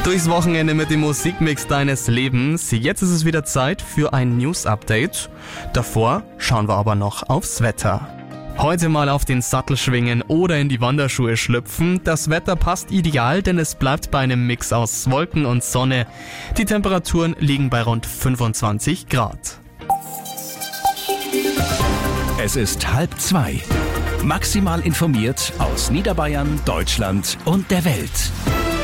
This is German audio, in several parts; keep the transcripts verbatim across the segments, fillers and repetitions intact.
Durchs Wochenende mit dem Musikmix deines Lebens. Jetzt ist es wieder Zeit für ein News-Update. Davor schauen wir aber noch aufs Wetter. Heute mal auf den Sattel schwingen oder in die Wanderschuhe schlüpfen. Das Wetter passt ideal, denn es bleibt bei einem Mix aus Wolken und Sonne. Die Temperaturen liegen bei rund fünfundzwanzig Grad. Es ist halb zwei. Maximal informiert aus Niederbayern, Deutschland und der Welt.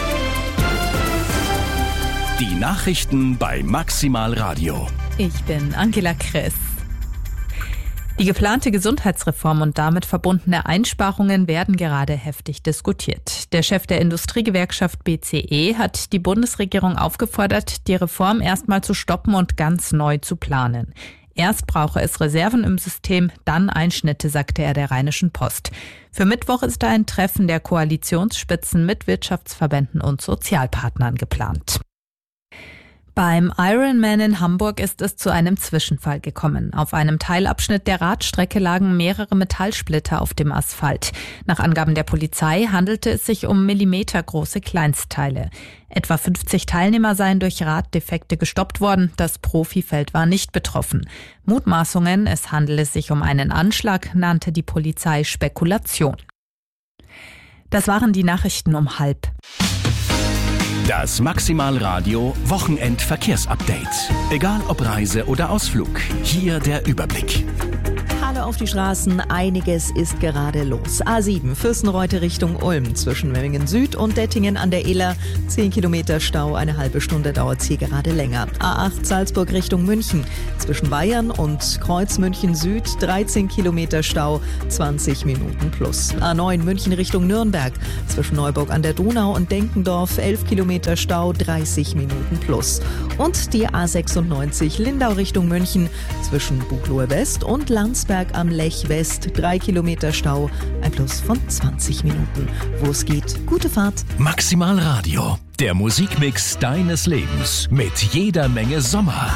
Die Nachrichten bei Maximal Radio. Ich bin Angela Kress. Die geplante Gesundheitsreform und damit verbundene Einsparungen werden gerade heftig diskutiert. Der Chef der Industriegewerkschaft B C E hat die Bundesregierung aufgefordert, die Reform erstmal zu stoppen und ganz neu zu planen. Erst brauche es Reserven im System, dann Einschnitte, sagte er der Rheinischen Post. Für Mittwoch ist da ein Treffen der Koalitionsspitzen mit Wirtschaftsverbänden und Sozialpartnern geplant. Beim Ironman in Hamburg ist es zu einem Zwischenfall gekommen. Auf einem Teilabschnitt der Radstrecke lagen mehrere Metallsplitter auf dem Asphalt. Nach Angaben der Polizei handelte es sich um millimetergroße Kleinstteile. Etwa fünfzig Teilnehmer seien durch Raddefekte gestoppt worden. Das Profifeld war nicht betroffen. Mutmaßungen, es handele sich um einen Anschlag, nannte die Polizei Spekulation. Das waren die Nachrichten um halb. Das Maximal Radio Wochenendverkehrsupdate. Egal ob Reise oder Ausflug, hier der Überblick. Hallo auf die Straßen, einiges ist gerade los. A sieben, Fürstenreute Richtung Ulm, zwischen Memmingen Süd und Dettingen an der Iller. zehn Kilometer Stau, eine halbe Stunde dauert es hier gerade länger. A acht, Salzburg Richtung München, zwischen Bayern und Kreuz München Süd, dreizehn Kilometer Stau, zwanzig Minuten plus. A neun, München Richtung Nürnberg, zwischen Neuburg an der Donau und Denkendorf, elf Kilometer Stau, dreißig Minuten plus. Und die A sechsundneunzig, Lindau Richtung München, zwischen Buchloe West und Landsberg am Lech West, drei Kilometer Stau, ein Plus von zwanzig Minuten. Wo es geht, gute Fahrt. Maximal Radio, der Musikmix deines Lebens mit jeder Menge Sommer.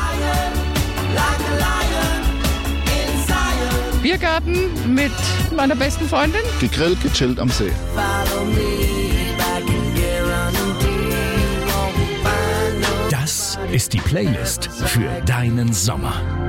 Biergarten mit meiner besten Freundin. Gegrillt, gechillt am See. Das ist die Playlist für deinen Sommer.